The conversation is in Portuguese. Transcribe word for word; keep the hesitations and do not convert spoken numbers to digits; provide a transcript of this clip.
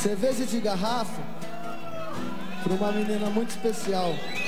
Cerveja de garrafa pra uma menina muito especial.